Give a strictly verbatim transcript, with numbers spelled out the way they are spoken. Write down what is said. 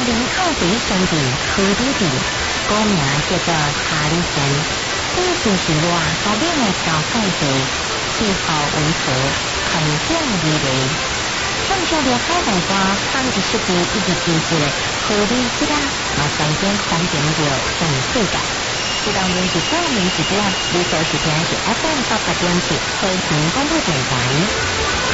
林口第一兄弟何里地，古名叫做查理县，这就是热和冷的调节地，气候温和，环境宜人。上少了海外歌，上一世纪一直支持何里吉拉，嘛曾经红遍过全世界。这当然是各名字点，你所收听是 F M 八八点七，和平广播电台。